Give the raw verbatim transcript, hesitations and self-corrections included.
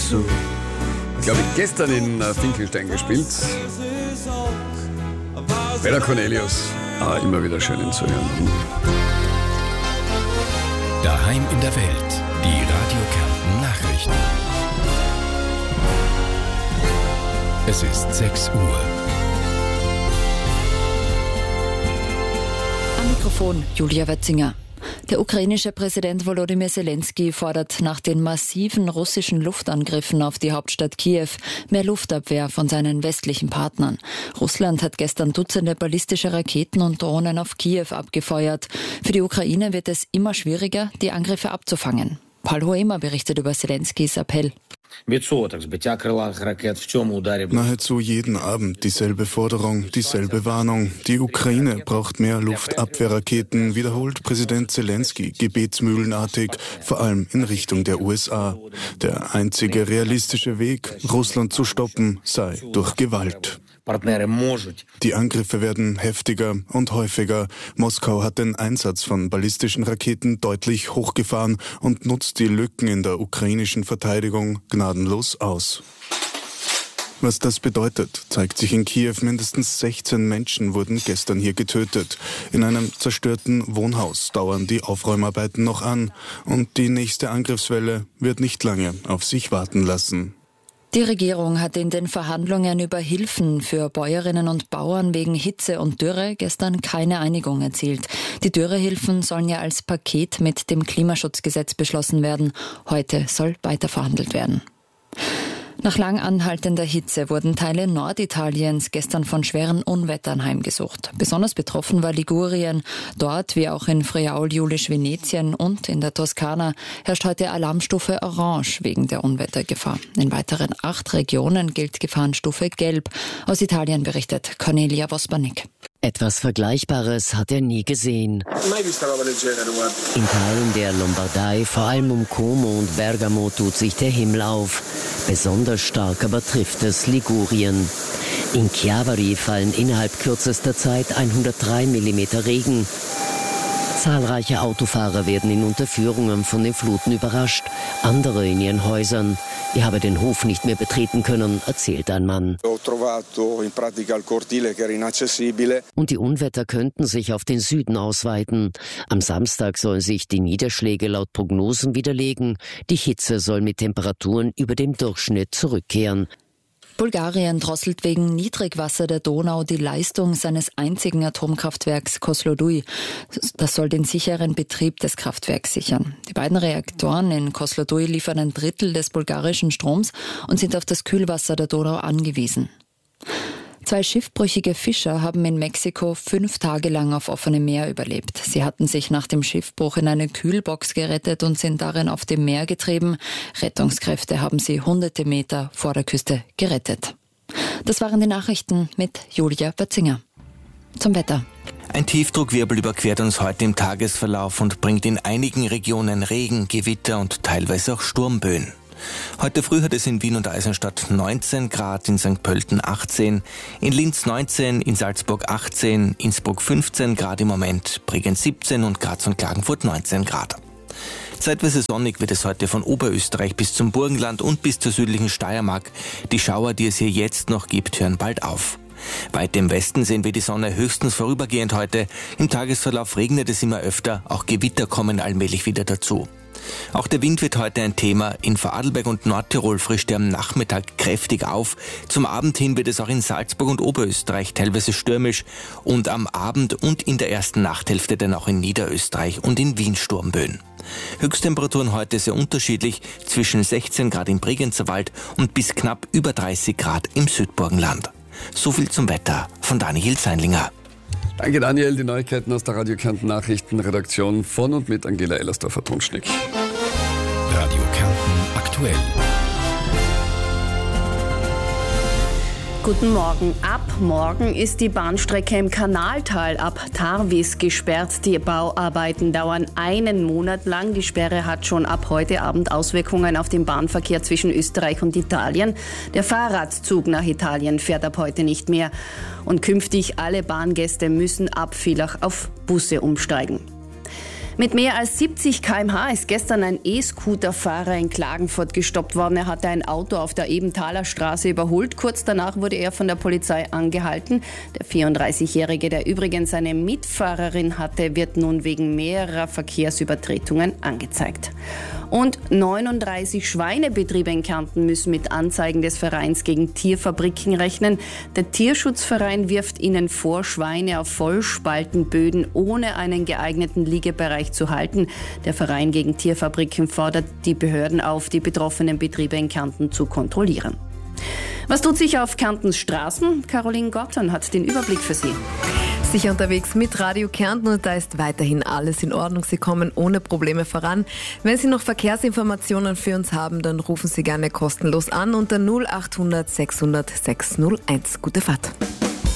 so. Glaube ich, gestern in äh, Finkelstein gespielt. Bella Cornelius, ah, immer wieder schön ihn zu hören. Daheim in der Welt, die Radio Kärnten Nachrichten. Es ist sechs Uhr. Am Mikrofon Julia Wetzinger. Der ukrainische Präsident Volodymyr Zelensky fordert nach den massiven russischen Luftangriffen auf die Hauptstadt Kiew mehr Luftabwehr von seinen westlichen Partnern. Russland hat gestern Dutzende ballistische Raketen und Drohnen auf Kiew abgefeuert. Für die Ukraine wird es immer schwieriger, die Angriffe abzufangen. Paul Hoemer berichtet über Zelenskys Appell. Nahezu jeden Abend dieselbe Forderung, dieselbe Warnung. Die Ukraine braucht mehr Luftabwehrraketen, wiederholt Präsident Zelensky gebetsmühlenartig, vor allem in Richtung der U S A. Der einzige realistische Weg, Russland zu stoppen, sei durch Gewalt. Die Angriffe werden heftiger und häufiger. Moskau hat den Einsatz von ballistischen Raketen deutlich hochgefahren und nutzt die Lücken in der ukrainischen Verteidigung gnadenlos aus. Was das bedeutet, zeigt sich in Kiew. Mindestens sechzehn Menschen wurden gestern hier getötet. In einem zerstörten Wohnhaus dauern die Aufräumarbeiten noch an. Und die nächste Angriffswelle wird nicht lange auf sich warten lassen. Die Regierung hat in den Verhandlungen über Hilfen für Bäuerinnen und Bauern wegen Hitze und Dürre gestern keine Einigung erzielt. Die Dürrehilfen sollen ja als Paket mit dem Klimaschutzgesetz beschlossen werden. Heute soll weiter verhandelt werden. Nach lang anhaltender Hitze wurden Teile Norditaliens gestern von schweren Unwettern heimgesucht. Besonders betroffen war Ligurien. Dort, wie auch in Friaul-Julisch-Venetien und in der Toskana, herrscht heute Alarmstufe Orange wegen der Unwettergefahr. In weiteren acht Regionen gilt Gefahrenstufe Gelb. Aus Italien berichtet Cornelia Vospanik. Etwas Vergleichbares hat er nie gesehen. In Teilen der Lombardei, vor allem um Como und Bergamo, tut sich der Himmel auf. Besonders stark aber trifft es Ligurien. In Chiavari fallen innerhalb kürzester Zeit hundertdrei Millimeter Regen. Zahlreiche Autofahrer werden in Unterführungen von den Fluten überrascht, andere in ihren Häusern. Ich habe den Hof nicht mehr betreten können, erzählt ein Mann. Und die Unwetter könnten sich auf den Süden ausweiten. Am Samstag sollen sich die Niederschläge laut Prognosen widerlegen. Die Hitze soll mit Temperaturen über dem Durchschnitt zurückkehren. Bulgarien drosselt wegen Niedrigwasser der Donau die Leistung seines einzigen Atomkraftwerks Kozloduy. Das soll den sicheren Betrieb des Kraftwerks sichern. Die beiden Reaktoren in Kozloduy liefern ein Drittel des bulgarischen Stroms und sind auf das Kühlwasser der Donau angewiesen. Zwei schiffbrüchige Fischer haben in Mexiko fünf Tage lang auf offenem Meer überlebt. Sie hatten sich nach dem Schiffbruch in eine Kühlbox gerettet und sind darin auf dem Meer getrieben. Rettungskräfte haben sie hunderte Meter vor der Küste gerettet. Das waren die Nachrichten mit Julia Wetzinger. Zum Wetter. Ein Tiefdruckwirbel überquert uns heute im Tagesverlauf und bringt in einigen Regionen Regen, Gewitter und teilweise auch Sturmböen. Heute früh hat es in Wien und Eisenstadt neunzehn Grad, in Sankt Pölten achtzehn, in Linz neunzehn, in Salzburg achtzehn, Innsbruck fünfzehn Grad im Moment, Bregenz siebzehn und Graz und Klagenfurt neunzehn Grad. Zeitweise sonnig wird es heute von Oberösterreich bis zum Burgenland und bis zur südlichen Steiermark. Die Schauer, die es hier jetzt noch gibt, hören bald auf. Weit im Westen sehen wir die Sonne höchstens vorübergehend heute. Im Tagesverlauf regnet es immer öfter, auch Gewitter kommen allmählich wieder dazu. Auch der Wind wird heute ein Thema. In Vorarlberg und Nordtirol frischt er am Nachmittag kräftig auf. Zum Abend hin wird es auch in Salzburg und Oberösterreich teilweise stürmisch und am Abend und in der ersten Nachthälfte dann auch in Niederösterreich und in Wien Sturmböen. Höchsttemperaturen heute sehr unterschiedlich, zwischen sechzehn Grad im Bregenzer Wald und bis knapp über dreißig Grad im Südburgenland. So viel zum Wetter von Daniel Seinlinger. Danke Daniel, die Neuigkeiten aus der Radio Kärnten Nachrichtenredaktion von und mit Angela Ellersdorfer-Tonschnick. Radio Kärnten aktuell. Guten Morgen. Ab morgen ist die Bahnstrecke im Kanaltal ab Tarvis gesperrt. Die Bauarbeiten dauern einen Monat lang. Die Sperre hat schon ab heute Abend Auswirkungen auf den Bahnverkehr zwischen Österreich und Italien. Der Fahrradzug nach Italien fährt ab heute nicht mehr. Und künftig alle Bahngäste müssen ab Villach auf Busse umsteigen. Mit mehr als siebzig Kilometer pro Stunde ist gestern ein E-Scooter-Fahrer in Klagenfurt gestoppt worden. Er hatte ein Auto auf der Ebenthaler Straße überholt. Kurz danach wurde er von der Polizei angehalten. Der vierunddreißigjährige, der übrigens eine Mitfahrerin hatte, wird nun wegen mehrerer Verkehrsübertretungen angezeigt. Und neununddreißig Schweinebetriebe in Kärnten müssen mit Anzeigen des Vereins gegen Tierfabriken rechnen. Der Tierschutzverein wirft ihnen vor, Schweine auf Vollspaltenböden ohne einen geeigneten Liegebereich zu halten. Der Verein gegen Tierfabriken fordert die Behörden auf, die betroffenen Betriebe in Kärnten zu kontrollieren. Was tut sich auf Kärntens Straßen? Caroline Gotton hat den Überblick für Sie. Sicher unterwegs mit Radio Kärnten und da ist weiterhin alles in Ordnung. Sie kommen ohne Probleme voran. Wenn Sie noch Verkehrsinformationen für uns haben, dann rufen Sie gerne kostenlos an unter null acht hundert sechshundert sechshunderteins. Gute Fahrt.